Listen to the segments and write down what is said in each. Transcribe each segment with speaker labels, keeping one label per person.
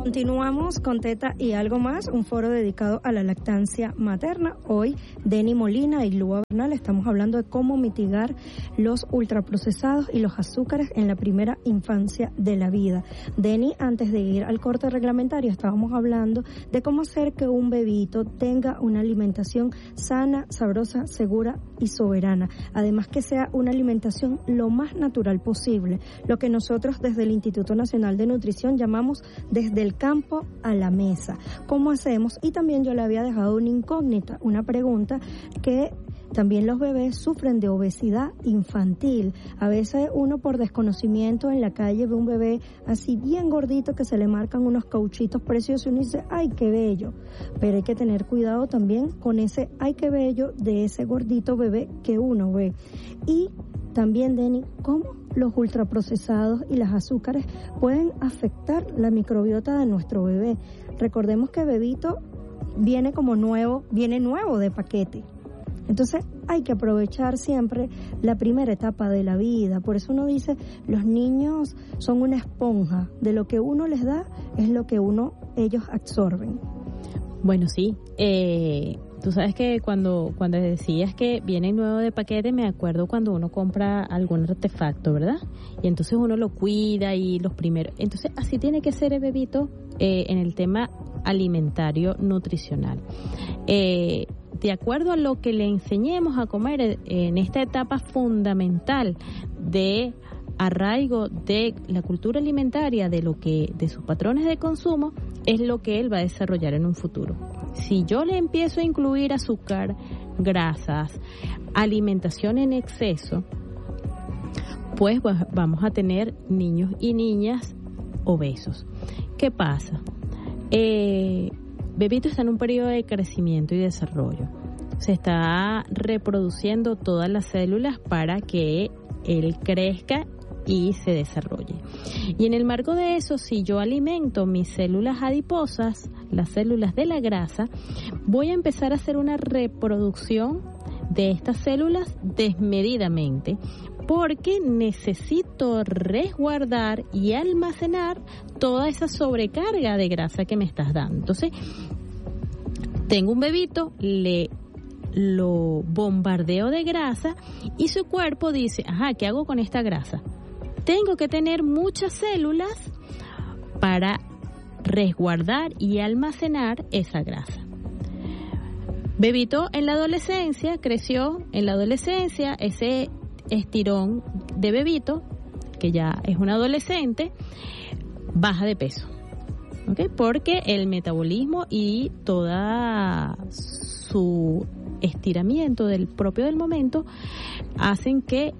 Speaker 1: Continuamos con Teta y algo más, un foro dedicado a la lactancia materna. Hoy, Denny Molina y Lua Bernal estamos hablando de cómo mitigar los ultraprocesados y los azúcares en la primera infancia de la vida. Denny, antes de ir al corte reglamentario, estábamos hablando de cómo hacer que un bebito tenga una alimentación sana, sabrosa, segura y soberana. Además que sea una alimentación lo más natural posible, lo que nosotros desde el Instituto Nacional de Nutrición llamamos desde el campo a la mesa. ¿Cómo hacemos? Y también yo le había dejado una incógnita, una pregunta, que también los bebés sufren de obesidad infantil. A veces uno por desconocimiento en la calle ve un bebé así bien gordito que se le marcan unos cauchitos preciosos y uno dice, ¡ay, qué bello! Pero hay que tener cuidado también con ese ¡ay, qué bello! De ese gordito bebé que uno ve. Y también, Denny, ¿cómo los ultraprocesados y las azúcares pueden afectar la microbiota de nuestro bebé? Recordemos que bebito viene nuevo de paquete. Entonces hay que aprovechar siempre la primera etapa de la vida. Por eso uno dice, los niños son una esponja. De lo que uno les da es lo que ellos absorben.
Speaker 2: Bueno, sí. Tú sabes que cuando decías que viene nuevo de paquete, me acuerdo cuando uno compra algún artefacto, ¿verdad? Y entonces uno lo cuida y los primeros. Entonces así tiene que ser el bebito en el tema alimentario nutricional. De acuerdo a lo que le enseñemos a comer en esta etapa fundamental de arraigo de la cultura alimentaria, de sus patrones de consumo, es lo que él va a desarrollar en un futuro. Si yo le empiezo a incluir azúcar, grasas, alimentación en exceso, pues vamos a tener niños y niñas obesos. ¿Qué pasa? Bebito está en un periodo de crecimiento y desarrollo. Se está reproduciendo todas las células para que él crezca y se desarrolle. Y en el marco de eso, si yo alimento mis células adiposas, las células de la grasa, voy a empezar a hacer una reproducción de estas células desmedidamente, porque necesito resguardar y almacenar toda esa sobrecarga de grasa que me estás dando. Entonces, tengo un bebito, lo bombardeo de grasa y su cuerpo dice, ¿qué hago con esta grasa? Tengo que tener muchas células para resguardar y almacenar esa grasa. Bebito en la adolescencia, creció en la adolescencia, ese estirón de bebito, que ya es un adolescente, baja de peso, ¿okay? Porque el metabolismo y toda su estiramiento del momento hacen que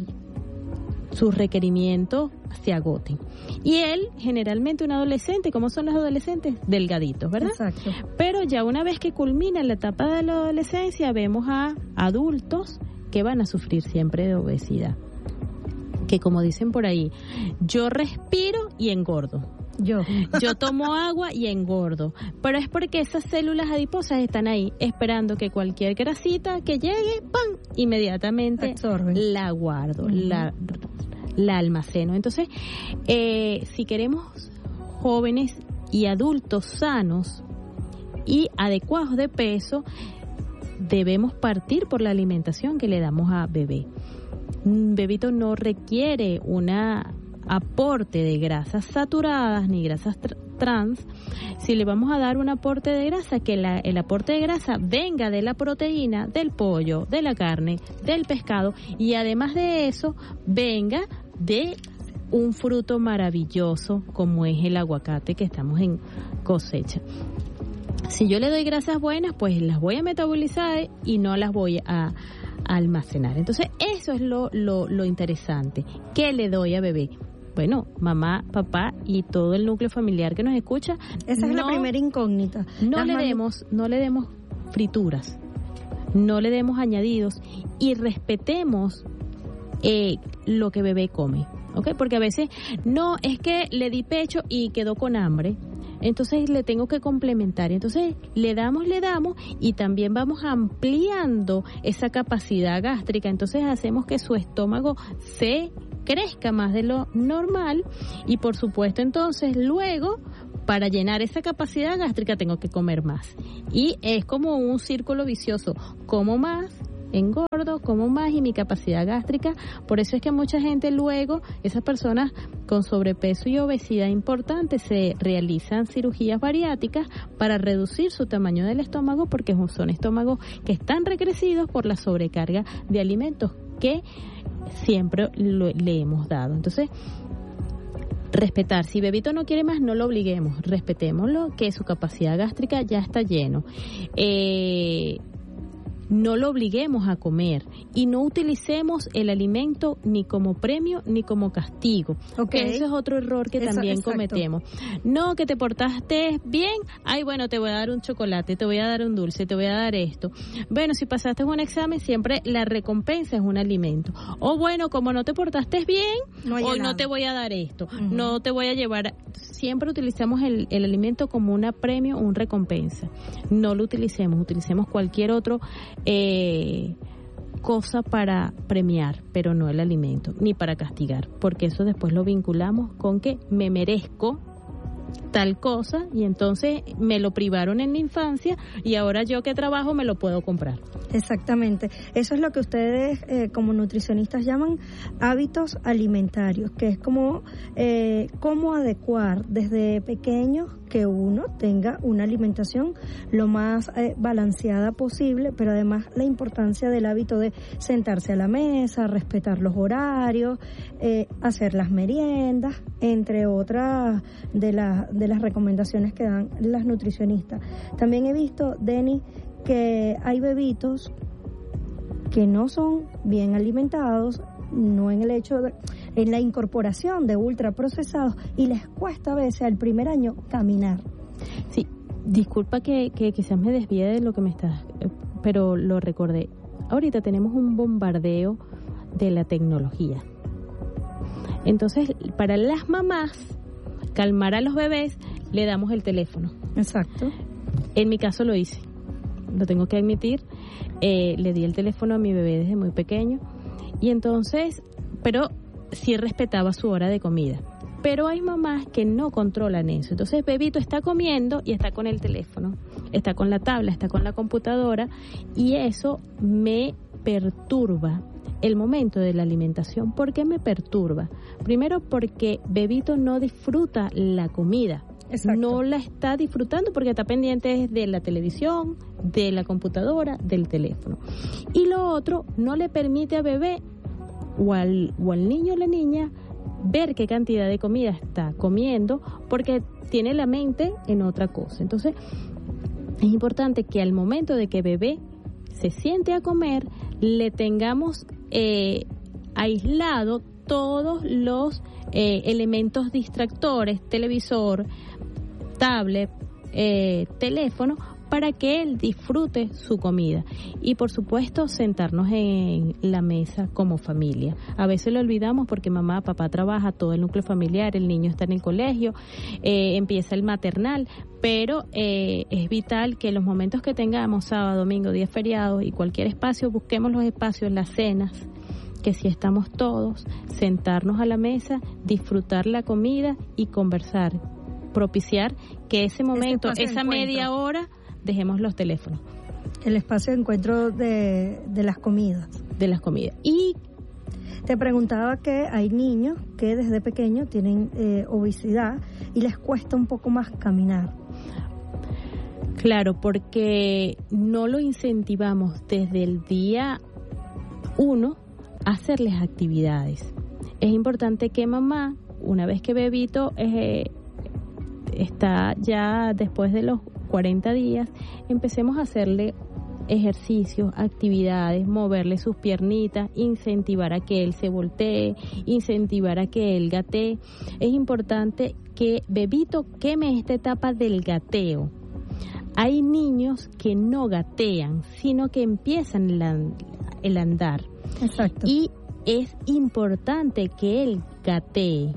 Speaker 2: sus requerimientos se agoten. Y él, generalmente un adolescente, ¿cómo son los adolescentes? Delgaditos, ¿verdad?
Speaker 1: Exacto.
Speaker 2: Pero ya una vez que culmina la etapa de la adolescencia, vemos a adultos que van a sufrir siempre de obesidad. Que como dicen por ahí, yo respiro y engordo. Yo tomo agua y engordo, pero es porque esas células adiposas están ahí esperando que cualquier grasita que llegue, ¡pam!, inmediatamente absorben. La guardo, la almaceno. Entonces, si queremos jóvenes y adultos sanos y adecuados de peso, debemos partir por la alimentación que le damos a bebé. Un bebito no requiere una aporte de grasas saturadas ni grasas trans. Si le vamos a dar un aporte de grasa, que el aporte de grasa venga de la proteína, del pollo, de la carne, del pescado, y además de eso venga de un fruto maravilloso como es el aguacate, que estamos en cosecha. Si yo le doy grasas buenas, pues las voy a metabolizar y no las voy a almacenar. Entonces eso es lo interesante. ¿Qué le doy a bebé? Bueno, mamá, papá y todo el núcleo familiar que nos escucha.
Speaker 1: Esa es la primera incógnita.
Speaker 2: No le demos frituras, no le demos añadidos y respetemos lo que bebé come, ¿ok? Porque a veces no, es que le di pecho y quedó con hambre. Entonces le tengo que complementar. Entonces le damos y también vamos ampliando esa capacidad gástrica. Entonces hacemos que su estómago se crezca más de lo normal y por supuesto entonces luego para llenar esa capacidad gástrica tengo que comer más. Y es como un círculo vicioso. Como más, engordo, como más y mi capacidad gástrica. Por eso es que mucha gente luego, esas personas con sobrepeso y obesidad importante, se realizan cirugías bariátricas para reducir su tamaño del estómago, porque son estómagos que están recrecidos por la sobrecarga de alimentos que siempre le hemos dado. Entonces, respetar. Si bebito no quiere más, no lo obliguemos. Respetémoslo, que su capacidad gástrica ya está lleno. No lo obliguemos a comer y no utilicemos el alimento ni como premio ni como castigo.
Speaker 1: Okay.
Speaker 2: Que ese es otro error que también cometemos. No, que te portaste bien, ay, bueno, te voy a dar un chocolate, te voy a dar un dulce, te voy a dar esto. Bueno, si pasaste un examen, siempre la recompensa es un alimento. O bueno, como no te portaste bien, hoy no te voy a dar esto, no te voy a llevar. Siempre utilizamos el alimento como un premio o un recompensa. No lo utilicemos cualquier otro cosa para premiar, pero no el alimento, ni para castigar, porque eso después lo vinculamos con que me merezco tal cosa y entonces me lo privaron en la infancia y ahora yo que trabajo me lo puedo comprar.
Speaker 1: Exactamente. Eso es lo que ustedes como nutricionistas llaman hábitos alimentarios, que es como cómo adecuar desde pequeños que uno tenga una alimentación lo más balanceada posible, pero además la importancia del hábito de sentarse a la mesa, respetar los horarios, hacer las meriendas, entre otras de las recomendaciones que dan las nutricionistas. También he visto, Denny, que hay bebitos que no son bien alimentados, no en el hecho de, en la incorporación de ultraprocesados, y les cuesta a veces al primer año caminar.
Speaker 2: Sí, disculpa que quizás me desvíe de lo que me estás, pero lo recordé. Ahorita tenemos un bombardeo de la tecnología. Entonces, para las mamás, calmar a los bebés, le damos el teléfono.
Speaker 1: Exacto.
Speaker 2: En mi caso lo hice, lo tengo que admitir, le di el teléfono a mi bebé desde muy pequeño, y entonces, pero sí respetaba su hora de comida. Pero hay mamás que no controlan eso. Entonces, bebito está comiendo y está con el teléfono, está con la tabla, está con la computadora, y eso me perturba el momento de la alimentación. ¿Por qué me perturba? Primero, porque bebito no disfruta la comida. Exacto. No la está disfrutando porque está pendiente de la televisión, de la computadora, del teléfono. Y lo otro, no le permite a bebé o al niño o la niña ver qué cantidad de comida está comiendo, porque tiene la mente en otra cosa. Entonces, es importante que al momento de que bebé se siente a comer, le tengamos aislado todos los elementos distractores, televisor, tablet, teléfono, para que él disfrute su comida. Y por supuesto, sentarnos en la mesa como familia. A veces lo olvidamos porque mamá, papá trabaja, todo el núcleo familiar, el niño está en el colegio, empieza el maternal, pero es vital que los momentos que tengamos, sábado, domingo, día feriado y cualquier espacio, busquemos los espacios, las cenas, que si estamos todos, sentarnos a la mesa, disfrutar la comida y conversar, propiciar que ese momento, esa media hora, dejemos los teléfonos.
Speaker 1: El espacio de encuentro de las comidas.
Speaker 2: De las comidas. Y
Speaker 1: te preguntaba que hay niños que desde pequeños tienen obesidad y les cuesta un poco más caminar.
Speaker 2: Claro, porque no lo incentivamos desde el día 1 a hacerles actividades. Es importante que mamá, una vez que bebito está ya después de los 40 días, empecemos a hacerle ejercicios, actividades, moverle sus piernitas, incentivar a que él se voltee, incentivar a que él gatee. Es importante que bebito queme esta etapa del gateo. Hay niños que no gatean, sino que empiezan el andar.
Speaker 1: Exacto.
Speaker 2: Y es importante que él gatee,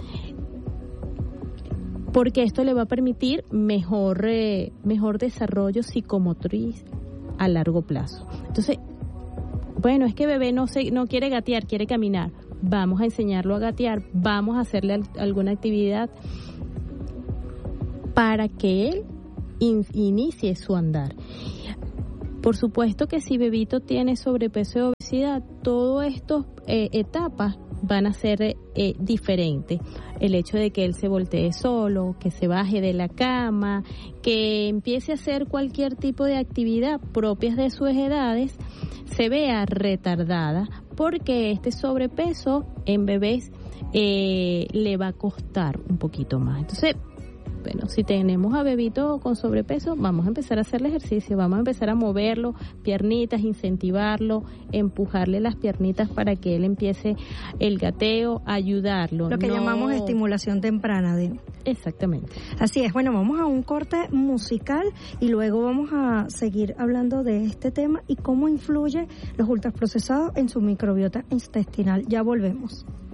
Speaker 2: porque esto le va a permitir mejor desarrollo psicomotriz a largo plazo. Entonces, bueno, es que bebé no quiere gatear, quiere caminar. Vamos a enseñarlo a gatear, vamos a hacerle alguna actividad para que él inicie su andar. Por supuesto que si bebito tiene sobrepeso y obesidad, todas estas etapas van a ser diferentes. El hecho de que él se voltee solo, que se baje de la cama, que empiece a hacer cualquier tipo de actividad propias de sus edades, se vea retardada, porque este sobrepeso en bebés le va a costar un poquito más. Entonces, bueno, si tenemos a bebito con sobrepeso, vamos a empezar a hacerle ejercicio, vamos a empezar a moverlo, piernitas, incentivarlo, empujarle las piernitas para que él empiece el gateo, ayudarlo.
Speaker 1: Lo que llamamos estimulación temprana, Deni.
Speaker 2: Exactamente.
Speaker 1: Así es. Bueno, vamos a un corte musical y luego vamos a seguir hablando de este tema y cómo influye los ultraprocesados en su microbiota intestinal. Ya volvemos.